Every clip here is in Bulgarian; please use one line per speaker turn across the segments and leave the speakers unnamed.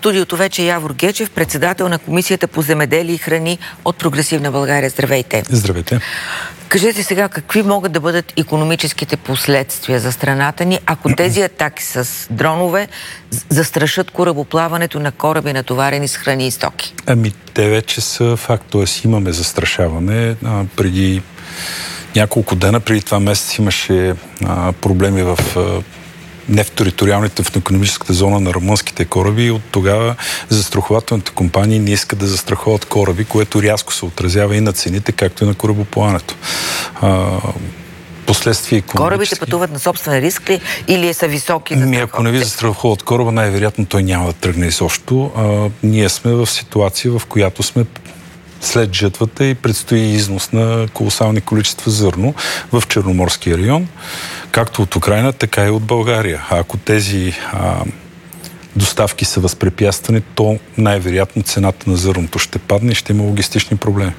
студиото вече Явор Гечев, председател на Комисията по земеделие и храни от Прогресивна България. Здравейте!
Здравейте!
Кажете сега, какви могат да бъдат икономическите последствия за страната ни, ако тези атаки с дронове застрашат корабоплаването на кораби, натоварени с храни и стоки?
Те вече са факт, т.е. имаме застрашаване. Преди няколко дена, преди това месец имаше проблеми в нефтериториалните в икономическата зона на румънските кораби и от тогава застрахователните компании не искат да застраховат кораби, което рязко се отразява и на цените, както и на корабоплаването. Последствия
Корабите пътуват на собствен риск ли или са високи?
Ако не ви застраховат кораба, най-вероятно той няма да тръгне изобщо. Ние сме в ситуация, в която сме след жътвата и предстои износ на колосални количества зърно в Черноморския район, както от Украйна, така и от България. А ако тези доставки са възпрепятствани, то най-вероятно цената на зърното ще падне и ще има логистични проблеми.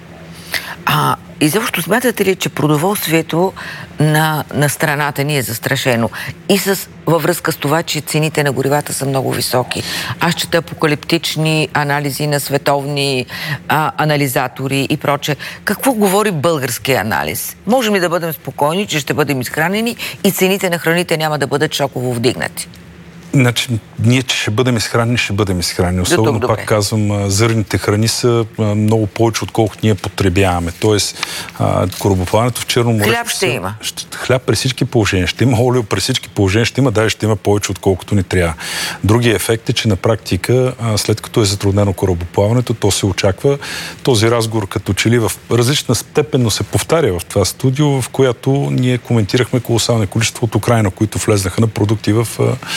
И защо смятате ли, че продоволствието на страната ни е застрашено? И във връзка с това, че цените на горивата са много високи. Аз чета апокалиптични анализи на световни анализатори и прочее. Какво говори българския анализ? Можем ли да бъдем спокойни, че ще бъдем изхранени и цените на храните няма да бъдат шоково вдигнати?
Значи, ние, че ще бъдем изхранени, ще бъдем изхранени. Особено, пак казвам, зърните храни са много повече, отколкото ние потребяваме. Тоест, корабоплаването в Черно море...
Хляб ще има.
Хляб при всички положения. Ще има олио при всички положения. Ще има, даже ще има повече, отколкото ни трябва. Другия ефект е, че на практика, след като е затруднено корабоплаването, то се очаква този разговор, като че ли в различна степен, но се повтаря в това студио, в която ние коментирахме колосални количества от Украйна, които влезнаха на продукти в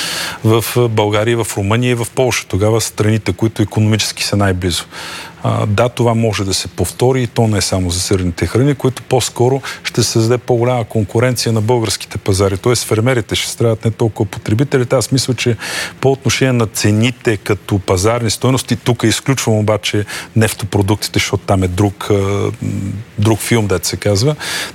България, в Румъния и в Полша. Тогава страните, които икономически са най-близо. Да, това може да се повтори и то не е само за зърните храни, които по-скоро ще създаде по-голяма конкуренция на българските пазари. Тоест фермерите ще страдат, не толкова потребителите. Аз мисля, че по отношение на цените като пазарни стойности, тук изключвам обаче нефтопродуктите, защото там е друг филм, дето се казва,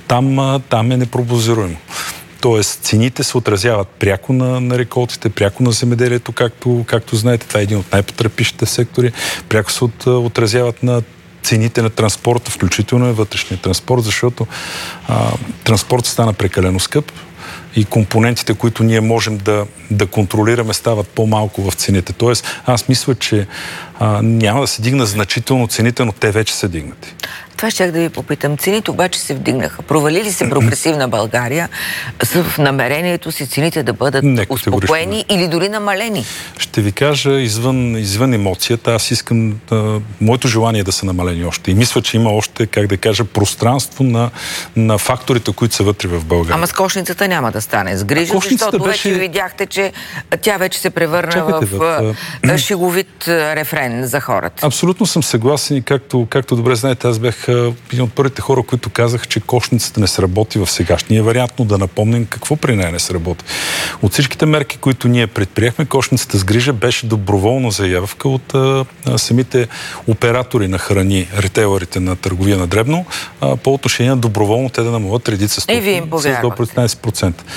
там е непрогнозируемо. Тоест, цените се отразяват пряко на реколтите, пряко на земеделието, както знаете. Това е един от най-потрепищите сектори. Пряко се отразяват на цените на транспорта, включително и вътрешния транспорт, защото транспорт стана прекалено скъп и компонентите, които ние можем да контролираме, стават по-малко в цените. Тоест, аз мисля, че няма да се дигна значително цените, но те вече са дигнати.
Това щях да ви попитам. Цените обаче се вдигнаха. Провали ли се Прогресивна България в намерението си цените да бъдат успокоени или дори намалени?
Ще ви кажа, извън емоцията, аз искам моето желание е да са намалени още. И мисля, че има още, пространство на факторите, които са вътре в България.
Ама с кошницата няма да стане с грижа, защото вече видяхте, че тя вече се превърна в шеговит рефрен за хората.
Абсолютно съм съгласен и както добре знаете, аз бях един от първите хора, които казаха, че кошницата не сработи в сегашния вариант, но да напомним какво при нея не сработи. От всичките мерки, които ние предприехме, кошницата с грижа беше доброволна заявка от самите оператори на храни, ретейлерите на търговия на дребно, по отношение на доброволно те да намалят редица стоки.
И вие им повярвахте.
С до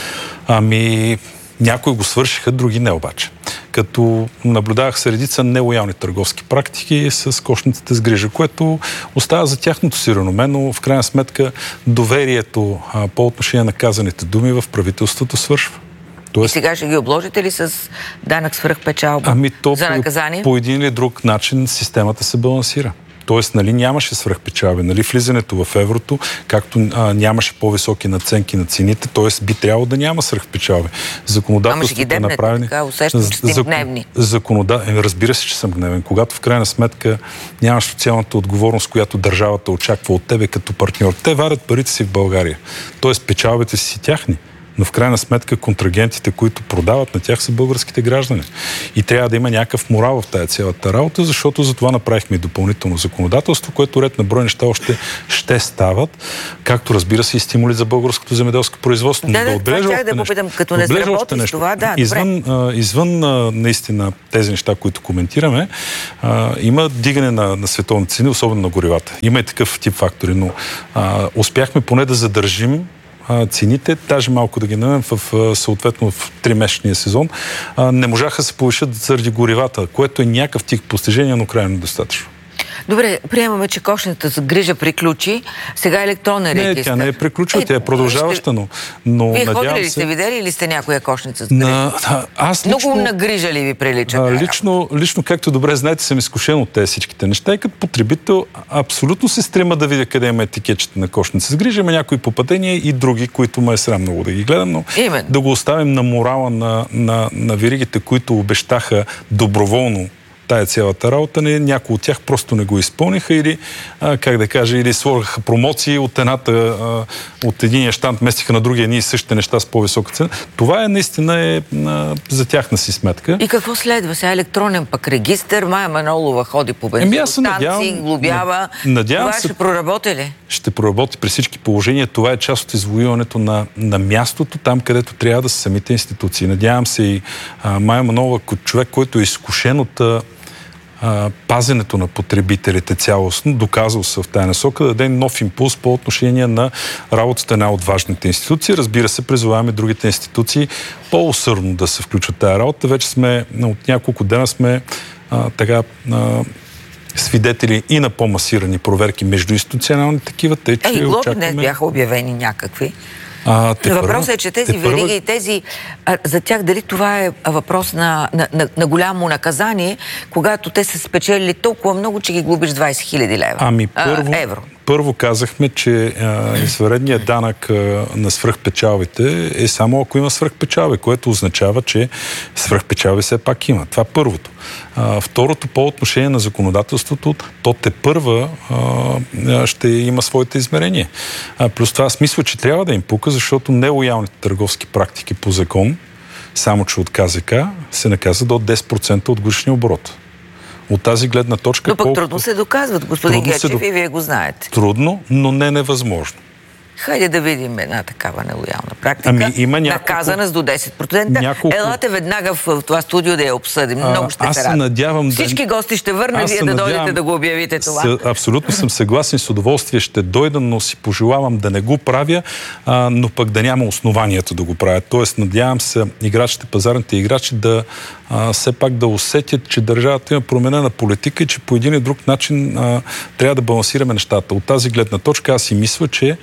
15%. Някои го свършиха, други не обаче. Като наблюдавах се редица нелоялни търговски практики с кошницата с грижа, което остава за тяхното си реноме, но в крайна сметка доверието по отношение на казаните думи в правителството свършва.
И сега ще ги обложите ли с данък свръхпечалба за наказание?
По един или друг начин системата се балансира. Тоест, нямаше свръхпечалби. Влизането в еврото, както нямаше по-високи наценки на цените, т.е. би трябвало да няма свръхпечалби.
Законодателството е направено. Така, усещам, че сте гневни.
Разбира се, че съм гневен. Когато в крайна сметка нямаш социалната отговорност, която държавата очаква от тебе като партньор. Те варят парите си в България. Тоест, печалбите си тяхни. Но в крайна сметка контрагентите, които продават на тях, са българските граждани. И трябва да има някакъв морал в тази цялата работа, защото за това направихме и допълнително законодателство, което ред на брой неща още ще стават, както разбира се и стимули за българското земеделско производство.
Като не заработи с това,
извън наистина тези неща, които коментираме, има дигане на световни цени, особено на горивата. Има и такъв тип фактори, но успяхме поне да задържим цените, даже малко да ги намерим съответно в 3-месечния сезон, не можаха да се повишат заради горивата, което е някакъв тип постижение, но крайно недостатъчно.
Добре, приемаме, че кошната за грижа приключи. Сега електронен регистър.
Не, тя не е приключила, тя е продължаваща, но
Вие
надявам
ходили ли сте, видели ли сте някоя кошница за грижа?
Аз
много умна грижа ли ви прилича?
Лично, както добре знаете, съм изкушен от тези всичките неща и като потребител абсолютно се стрима да видя къде има етикетчета на кошница за грижа. Има някои попадения и други, които ме е срам много да ги гледам, но да го оставим на морала на веригите, които обещаха доброволно тая цялата работа, някои от тях просто не го изпълниха или, или сложиха промоции от единия щанд, местиха на другия едни и същите неща с по-висока цена. Това е наистина за тяхна си сметка.
И какво следва? Сега електронен пък регистър, Мая Манолова ходи по бензиностанции, глобява.
Надявам
това ще проработи ли? Ще
проработи при всички положения. Това е част от извоюването на мястото, там където трябва да са самите институции. Надявам се и Мая Манолова, като човек, който е изкушен от пазенето на потребителите цялостно, доказал се в тази насока, да даде нов импулс по отношение на работата на от важните институции. Разбира се, призоваваме другите институции по-усърдно да се включат в тази работа. Вече от няколко дена сме свидетели и на по-масирани проверки междуинституционални такива.
И глоби не бяха обявени някакви. Въпросът е, че тези вериги и тези, за тях дали това е въпрос на голямо наказание, когато те са спечелили толкова много, че ги глобиш 20 000 евро.
Първо казахме, че извънредният данък на свръхпечалбите е само ако има свръхпечалби, което означава, че свръхпечалби все пак има. Това първото. Второто, по отношение на законодателството, то тепърва ще има своите измерения. Плюс това аз мисля, че трябва да им пука, защото нелоялните търговски практики по закон, само че от КЗК, се наказва до 10% от годишния оборот. От тази гледна точка...
Но пък трудно се доказват, господин Гечев, и вие го знаете.
Трудно, но не невъзможно.
Хайде да видим една такава нелоялна практика, наказана с до 10%. Елате веднага в това студио да я обсъдим. Много ще се радвам. Всички гости ще върна, вие да дойдете да го обявите това.
Абсолютно съм съгласен, с удоволствие ще дойда, но си пожелавам да не го правя, но пък да няма основанието да го правя. Тоест, надявам се играчите, пазарните играчи да все пак да усетят, че държавата има променена политика и че по един и друг начин трябва да балансираме нещата. От тази гледна точка аз си мисля, че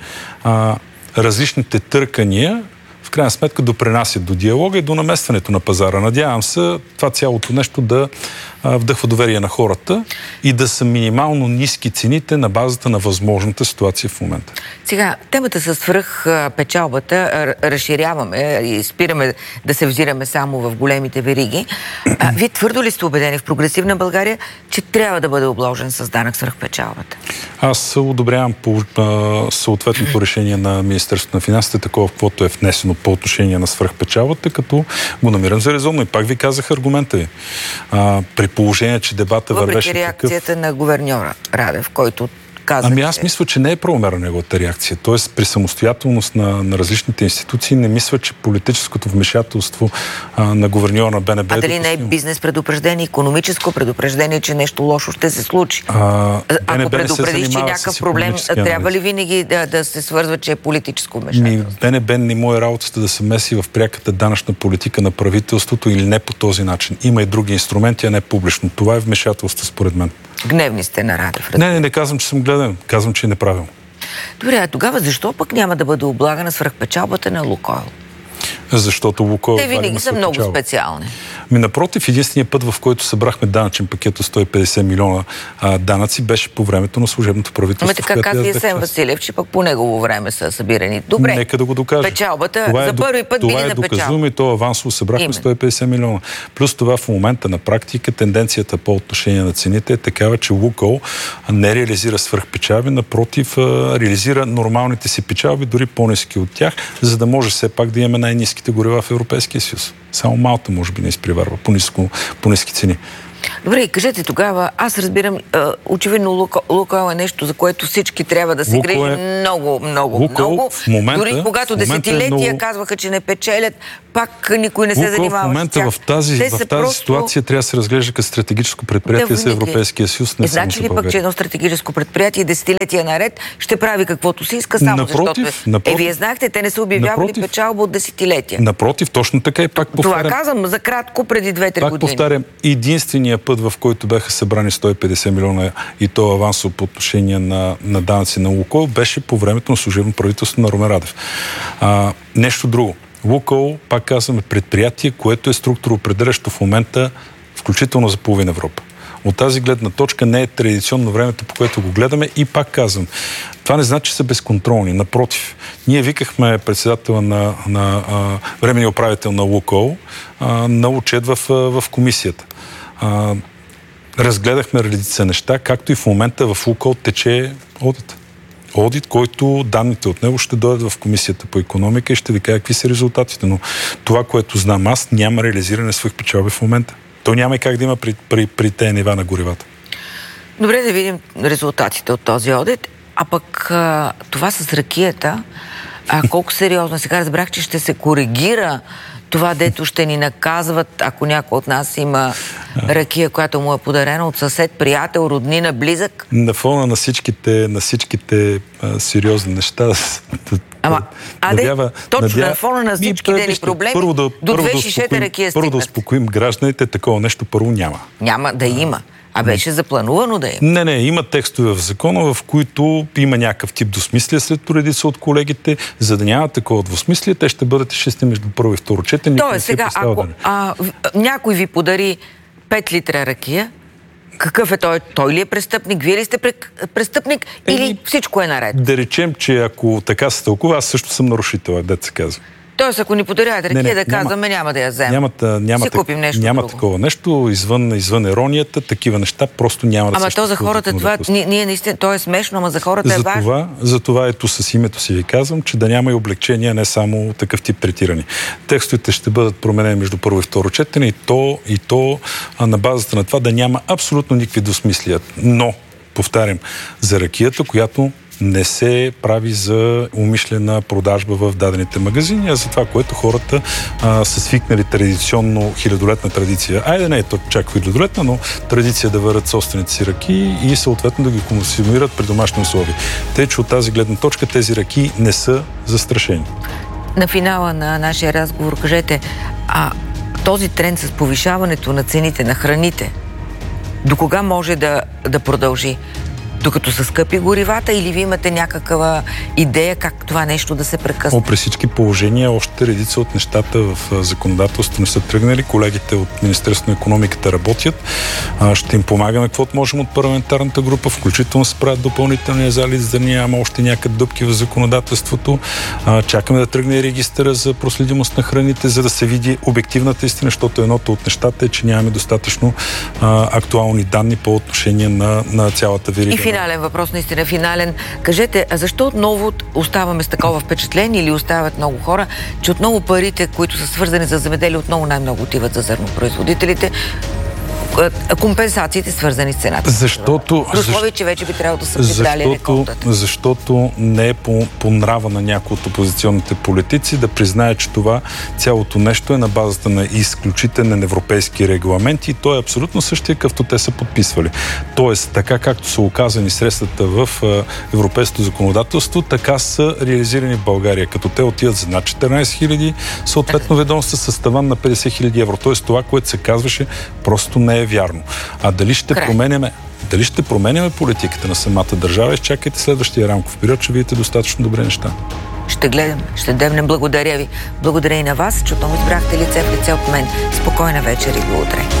различните търкания в крайна сметка допринасят до диалога и до наместването на пазара. Надявам се това цялото нещо да вдъхва доверие на хората и да са минимално ниски цените на базата на възможната ситуация в момента.
Сега, темата с свръхпечалбата разширяваме и спираме да се взираме само в големите вериги. Вие твърдо ли сте убедени в Прогресивна България, че трябва да бъде обложен с данък свръхпечалбата?
Аз одобрявам по съответното решение на Министерството на финансите, такова каквото е внесено по отношение на свръхпечалбата, като го намирам за резонно. И пак ви казах аргумента ви. При положение, че дебата вървеше
такъв... Въпреки реакцията на гуверньора Радев, който каза,
аз мисля, че не е правомерна неговата реакция. Тоест, при самостоятелност на различните институции не мисля, че политическото вмешателство на гуверньора на БНБ...
дали не е бизнес предупреждение, икономическо предупреждение, че нещо лошо ще се случи? Ако предупредиш, че някакъв проблем, трябва ли винаги да се свързва, че е политическо вмешателство?
БНБ не му е работата да се меси в пряката данъчна политика на правителството или не по този начин. Има и други инструменти, а не публично. Това е вмешателство, според мен.
Гневни сте на Радев.
Не казвам, че съм гледан. Казвам, че е неправилно.
Добре, а тогава защо пък няма да бъде облагана свръхпечалбата на Лукойл?
Защото Лукойл...
Те винаги са много специални.
Напротив, единственият път, в който събрахме данъчен пакет от 150 милиона данъци, беше по времето на служебното правителство.
Така казва Асен Василев, че пък по негово време са събирани. Добре,
нека да го докажа.
Печалбата за първи път били на печалба.
Това е доказуемо и то авансово събрахме 150 милиона. Плюс това в момента на практика тенденцията по отношение на цените е такава, че Лукойл не реализира свръхпечалби, напротив, реализира нормалните си печалби, дори по-ниски от тях, за да може все пак да имаме най-ниските по-ниските горива в Европейския съюз. Само Малта може би не изпреварва по ниски цени.
Добре, кажете тогава, аз разбирам, очевидно Лукойл е нещо, за което всички трябва да се грижи много.
В момента,
дори когато десетилетия казваха, че не печелят, пак никой не се занимава
в момента в тази ситуация трябва да се разглежда като стратегическо предприятие за Европейския съюз. Не
значи ли пък, че едно стратегическо предприятие десетилетия наред ще прави каквото си иска, само защото... Вие знаехте, те не са обявявали печалба от десетилетия.
Напротив, точно така и пак повтарям.
Това казвам за кратко преди 2-3 години.
Пак повтарям, единственият път, в който бяха събрани 150 милиона и то авансово по отношение на данъци на Лукойл, беше по времето на служебно правителство на Румен Радев. Нещо друго. Лукойл, пак казваме, предприятие, което е структуроопределящо в момента, включително за половина Европа. От тази гледна точка не е традиционно времето, по което го гледаме и пак казвам, това не значи, че са безконтролни. Напротив, ние викахме председателя на временния управител на Лукойл на отчет в комисията. Разгледахме редица неща, както и в момента в Лукойл тече одит. Одит, който данните от него ще дойдат в Комисията по икономика и ще ви кажа какви са резултатите. Но това, което знам аз, няма реализиране на своих печалби в момента. То няма и как да има при тези нива на горивата.
Добре, да видим резултатите от този одит. А пък това с ракията, колко сериозно? Сега разбрах, че ще се коригира това, дето ще ни наказват, ако някой от нас има ракия, която му е подарена от съсед, приятел, роднина, близък.
На фона на всичките сериозни неща.
Точно на фона на всичките ни проблеми, до две шишета ракия стигнат.
Първо да успокоим гражданите, такова нещо първо няма.
Няма да има. А беше запланувано да има?
Не, има текстове в закона, в които има някакъв тип двусмислие след поредица от колегите. За да няма такова двусмислие, те ще бъдат изчистени между първо и второ четене.
Тоест, сега, ако някой ви подари 5 литра ракия, какъв е той? Той ли е престъпник? Вие ли сте престъпник? Или всичко е наред?
Да речем, че ако така се тълкува, аз също съм нарушител, дето се казва.
Тоест, ако ни подаряват ракия, да казваме, няма да я вземем. Си купим нещо
няма
друго.
Такова нещо, извън иронията, такива неща просто няма да се...
Ама то за хората това, ние наистина, то е смешно, ама за хората е важно.
Затова ето с името си ви казвам, че да няма и облегчения, не само такъв тип третирани. Текстовете ще бъдат променени между първо и второ четене и то на базата на това да няма абсолютно никакви двусмислия. Но, повтарям, за ракията, която не се прави за умишлена продажба в дадените магазини, а за това, което хората са свикнали традиционно хилядолетна традиция. Айде не е то чак хилядолетна, но традиция да варят собствените си ракии и съответно да ги консумират при домашни условия. Тъй, че от тази гледна точка тези ракии не са застрашени.
На финала на нашия разговор кажете, този тренд с повишаването на цените на храните, до кога може да продължи? Докато са скъпи горивата, или ви имате някаква идея как това нещо да се прекъсне?
При всички положения още редица от нещата в законодателството не са тръгнали. Колегите от Министерството на икономиката работят. Ще им помагаме каквото можем от парламентарната група, включително се правят допълнителни анализи, за да няма още някакви дупки в законодателството. Чакаме да тръгне регистъра за проследимост на храните, за да се види обективната истина, защото едното от нещата е, че нямаме достатъчно актуални данни по отношение на цялата верига.
Финален въпрос, наистина финален. Кажете, а защо отново оставаме с такова впечатление или остават много хора, че отново парите, които са свързани за земеделие, отново най-много отиват за зърнопроизводителите? Компенсациите, свързани с цената. При условие, че вече би трябвало да са придали реколтата.
Защото не е по нрава на някои от опозиционните политици да признае, че това цялото нещо е на базата на изключителен европейски регламент и той е абсолютно същия, какъвто те са подписвали. Тоест, така както са оказани средствата в европейското законодателство, така са реализирани в България, като те отиват за над 14 хиляди, съответно ведомства с таван на 50 хиляди евро. Тоест, това, което се казваше, просто не е вярно. А дали ще променяме политиката на самата държава, изчакайте следващия рамков период, ще видите достатъчно добре неща.
Ще гледам, ще дебнем. Благодаря ви. Благодаря и на вас, че отново избрахте лице в лице от мен. Спокойна вечер и до утре.